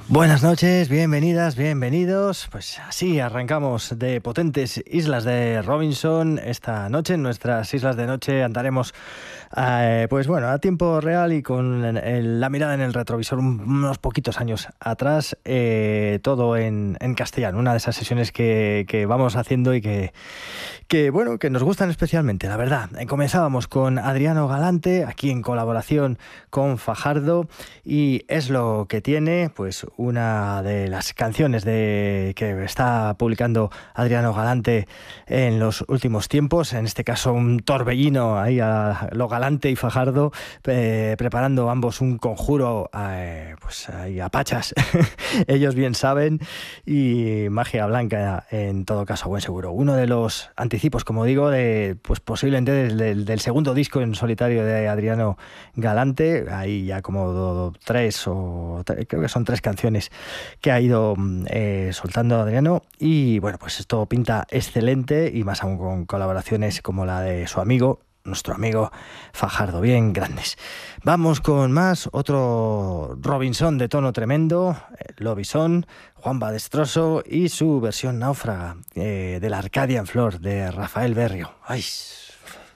Buenas noches, bienvenidas, bienvenidos. Pues así arrancamos de potentes Islas de Robinson. Esta noche en nuestras Islas de Noche andaremos pues bueno, a tiempo real y con la mirada en el retrovisor unos poquitos años atrás, todo en castellano. Una de esas sesiones que vamos haciendo y que bueno, que nos gustan especialmente, la verdad. Comenzábamos con Adriano Galante, aquí en colaboración con Fajardo, y es lo que tiene, pues una de las canciones que está publicando Adriano Galante en los últimos tiempos, en este caso un torbellino ahí a lo Galante y Fajardo, preparando ambos un conjuro pues ahí a pachas, ellos bien saben, y magia blanca en todo caso, buen seguro. Uno de los anticipos, como digo, de pues posiblemente del segundo disco en solitario de Adriano Galante, ahí ya como creo que son tres canciones que ha ido soltando Adriano, y bueno, pues esto pinta excelente, y más aún con colaboraciones como la de su amigo, nuestro amigo Fajardo, bien grandes. Vamos con más, otro Robinson de tono tremendo, Lobison, Juan Badestroso y su versión náufraga de la Arcadia en Flor de Rafael Berrio. ¡Ay!